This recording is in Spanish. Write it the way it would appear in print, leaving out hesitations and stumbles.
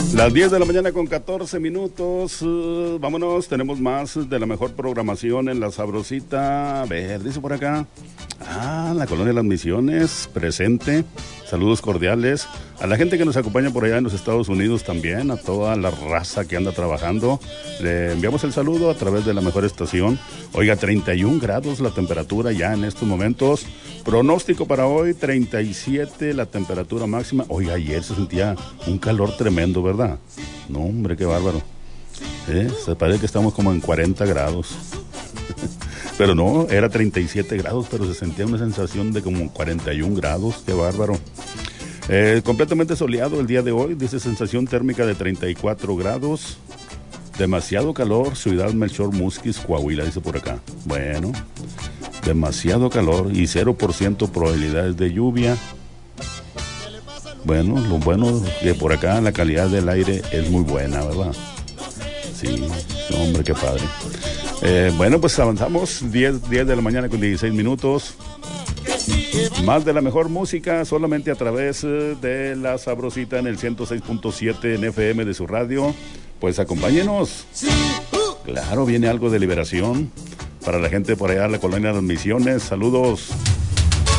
Las 10 de la mañana con 14 minutos. Vámonos, tenemos más de la mejor programación en La Sabrosita. A ver, dice por acá. La Colonia Las Misiones, presente. Saludos cordiales. A la gente que nos acompaña por allá en los Estados Unidos también, a toda la raza que anda trabajando. Le enviamos el saludo a través de la mejor estación. Oiga, 31 grados la temperatura ya en estos momentos. Pronóstico para hoy, 37 la temperatura máxima. Oiga, ayer se sentía un calor tremendo, ¿verdad? No, hombre, qué bárbaro. Se parece que estamos como en 40 grados. Pero no, era 37 grados, pero se sentía una sensación de como 41 grados. Qué bárbaro. Completamente soleado el día de hoy, dice sensación térmica de 34 grados. Demasiado calor, Ciudad Melchor Musquis, Coahuila, dice por acá. Bueno, demasiado calor y 0% probabilidades de lluvia. Bueno, lo bueno es que por acá la calidad del aire es muy buena, ¿verdad? Sí, hombre, qué padre. Bueno, pues avanzamos, 10 de la mañana con 16 minutos. Más de la mejor música solamente a través de La Sabrosita en el 106.7 en FM de su radio. Pues acompáñenos. Claro, viene algo de liberación para la gente por allá, la Colonia de las Misiones. Saludos.